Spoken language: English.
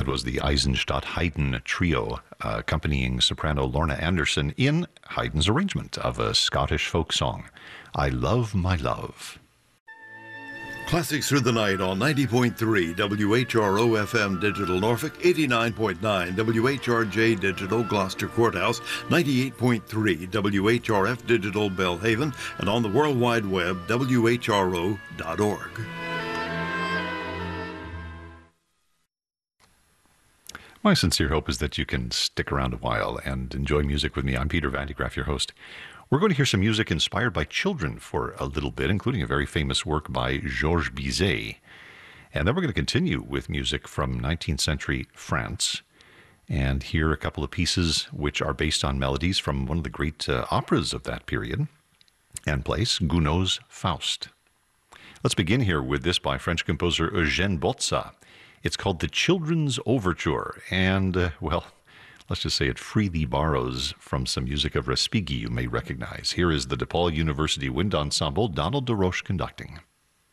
That was the Eisenstadt-Haydn trio, accompanying soprano Lorna Anderson in Haydn's arrangement of a Scottish folk song, I Love My Love. Classics Through the Night on 90.3 WHRO FM Digital Norfolk, 89.9 WHRJ Digital Gloucester Courthouse, 98.3 WHRF Digital Belhaven, and on the World Wide Web, WHRO.org. My sincere hope is that you can stick around a while and enjoy music with me. I'm Peter Vandegraff, your host. We're going to hear some music inspired by children for a little bit, including a very famous work by Georges Bizet. And then we're going to continue with music from 19th century France and hear a couple of pieces which are based on melodies from one of the great operas of that period and place, Gounod's Faust. Let's begin here with this by French composer Eugène Bozza. It's called the Children's Overture, and, well, let's just say it freely borrows from some music of Respighi you may recognize. Here is the DePaul University Wind Ensemble, Donald DeRoche conducting.